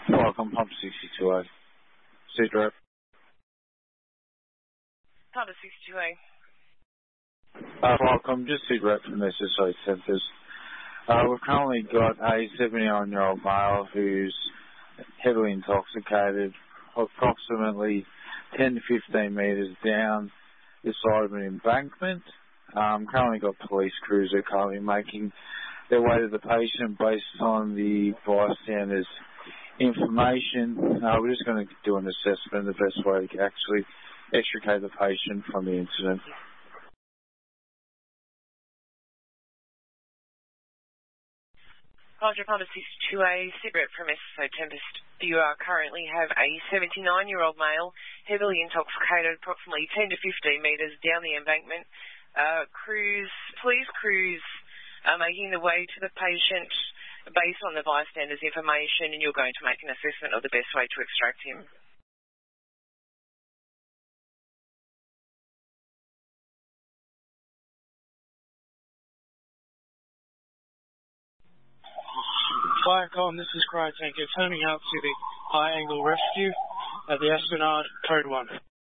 Welcome, Pump 62A. Seat rep. Pump 62A. Welcome, just seat rep from SSO Centres. We've currently got a 79-year-old male who's heavily intoxicated, approximately 10 to 15 metres down the side of an embankment. Currently got police crews that are currently making their way to the patient based on the bystanders' information. We're just going to do an assessment of the best way to actually extricate the patient from the incident. Roger, Pump 62A, sit rep from SSO Tempest. You currently have a 79-year-old male, heavily intoxicated, approximately 10 to 15 metres down the embankment. Police crews are making their way to the patient based on the bystanders' information, and you're going to make an assessment of the best way to extract him. Firecom, this is Cryotanker, turning out to the high angle rescue at the Esplanade, code 1.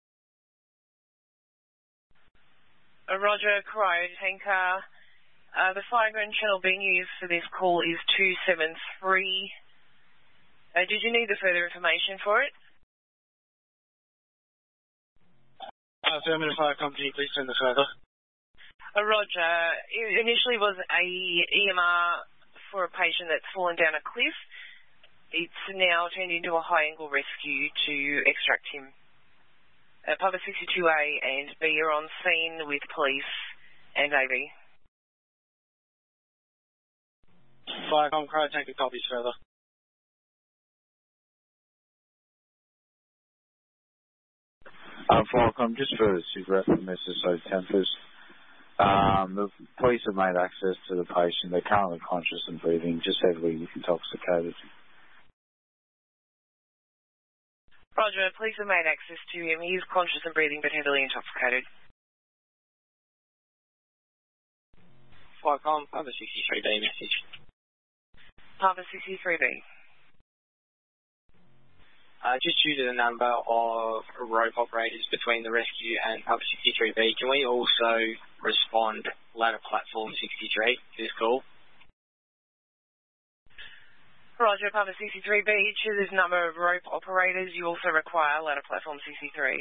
Roger, Cryotanker. The fireground channel being used for this call is 273. Did you need the further information for it? Affirmative, Firecom, can you please send the further? Roger, it initially was a EMR for a patient that's fallen down a cliff. It's now turned into a high-angle rescue to extract him. Pump 62A and B are on scene with police and AV. Firecom, Cryotanker copies further. Firecom, just for the seat rep from SSO Tempest. The police have made access to the patient. They're currently conscious and breathing, just heavily intoxicated. Roger, police have made access to him. He is conscious and breathing, but heavily intoxicated. Firecom, Pump 63B message. Pump 63B. Just due to the number of rope operators between the rescue and Pump 63B, can we also respond ladder platform 63 to this call? Roger, Pump 63B. Due to this number of rope operators, you also require ladder platform 63.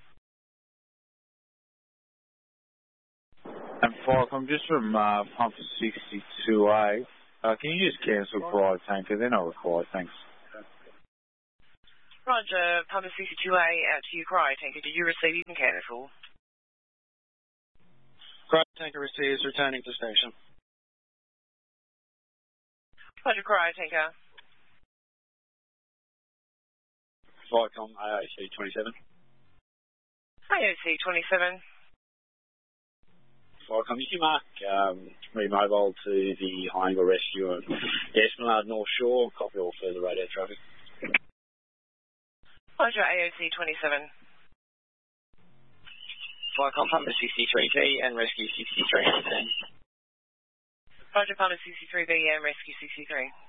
And Firecom, just from Pump 62A, can you just cancel Cryotanker? They're not required, thanks. Roger, Pump 62A, out to you, Cryotanker. Did you receive? You can cancel. Cryotanker receives, returning to station. Roger, Cryotanker. Firecom, AOC 27. AOC 27. Firecom, did you mark remobile to the high angle rescue at the Esplanade North Shore? Copy all further radio traffic. Roger, AOC 27. Firecom, Pump 63B and Rescue 63. Roger, Pump 63B and Rescue 63.